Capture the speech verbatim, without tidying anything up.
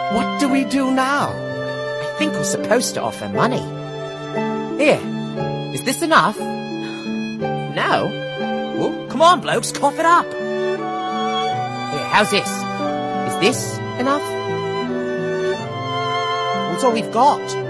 What do we do now? I think we're supposed to offer money. Here, is this enough? No? Oh, come on, blokes, cough it up. Here, how's this? Is this enough? That's all we've got.